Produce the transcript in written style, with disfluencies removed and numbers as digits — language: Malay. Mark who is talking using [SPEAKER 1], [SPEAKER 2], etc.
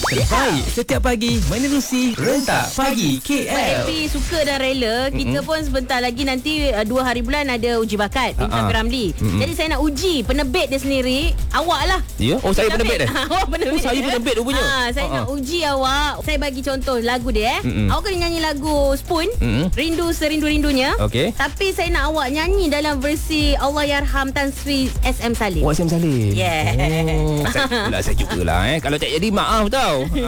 [SPEAKER 1] Terbaik setiap pagi menerusi Rentak Pagi KL.
[SPEAKER 2] Happy, suka dan rela. Kita pun sebentar lagi nanti 2 hari bulan ada uji bakat Bintang Ramli. Jadi saya nak uji penerbit dia sendiri. Awak lah.
[SPEAKER 1] Ya? Oh, saya penerbit
[SPEAKER 2] Awak penerbit.
[SPEAKER 1] saya penerbit rupanya.
[SPEAKER 2] Saya nak uji awak. Saya bagi contoh lagu dia. Awak kena nyanyi lagu Spoon. Rindu Serindu-Rindunya.
[SPEAKER 1] Okey.
[SPEAKER 2] Tapi saya nak awak nyanyi dalam versi Allahyarham Tan Sri SM Salim.
[SPEAKER 1] SM Salim.
[SPEAKER 2] Yeah.
[SPEAKER 1] Pula saya cuba lah Kalau tak jadi maaf tau.